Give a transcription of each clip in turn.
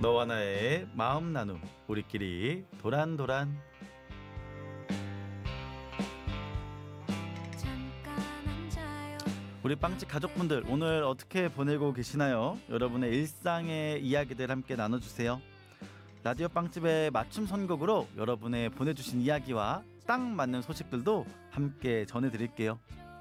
너와 나의 마음 나눔 우리끼리 도란도란. 우리 빵집 가족분들 오늘 어떻게 보내고 계시나요? 여러분의 일상의 이야기들 함께 나눠주세요. 라디오 빵집의 맞춤 선곡으로 여러분의 보내주신 이야기와 딱 맞는 소식들도 함께 전해드릴게요.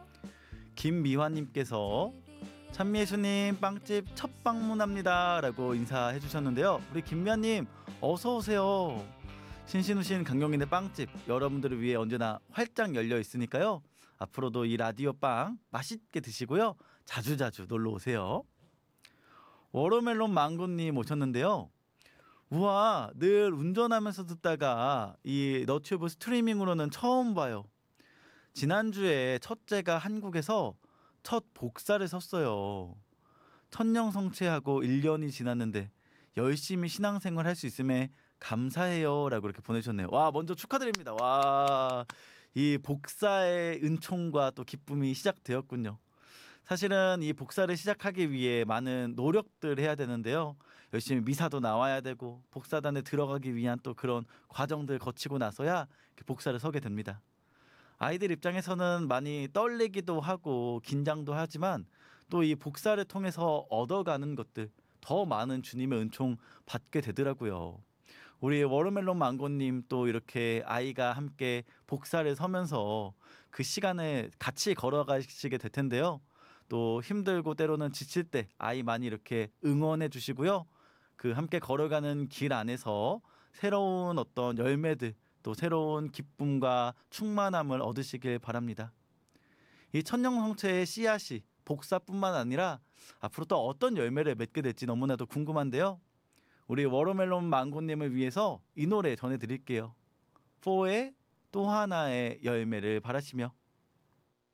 김미화님께서 찬미예수님 빵집 첫 방문합니다 라고 인사해 주셨는데요. 우리 김미화님 어서오세요. 신신우신 강경인의 빵집 여러분들을 위해 언제나 활짝 열려 있으니까요. 앞으로도 이 라디오 빵 맛있게 드시고요. 자주자주 놀러오세요. 워터멜론 망고님 오셨는데요. 우와, 늘 운전하면서 듣다가 이 너튜브 스트리밍으로는 처음 봐요. 지난주에 첫째가 한국에서 첫 복사를 섰어요. 천년성체하고 1년이 지났는데 열심히 신앙생활 할 수 있음에 감사해요 라고 이렇게 보내주셨네요. 와, 먼저 축하드립니다. 와, 이 복사의 은총과 또 기쁨이 시작되었군요. 사실은 이 복사를 시작하기 위해 많은 노력들 해야 되는데요. 열심히 미사도 나와야 되고 복사단에 들어가기 위한 또 그런 과정들 거치고 나서야 복사를 서게 됩니다. 아이들 입장에서는 많이 떨리기도 하고 긴장도 하지만 또 이 복사를 통해서 얻어가는 것들 더 많은 주님의 은총 받게 되더라고요. 우리 워터멜론 망고님 또 이렇게 아이가 함께 복사를 서면서 그 시간을 같이 걸어가시게 될 텐데요. 또 힘들고 때로는 지칠 때 아이 많이 이렇게 응원해 주시고요. 그 함께 걸어가는 길 안에서 새로운 어떤 열매들 또 새로운 기쁨과 충만함을 얻으시길 바랍니다. 이 천년성체의 씨앗이 복사뿐만 아니라 앞으로 또 어떤 열매를 맺게 될지 너무나도 궁금한데요. 우리 워터멜론 망고님을 위해서 이 노래 전해드릴게요. 4의 또 하나의 열매를 바라시며.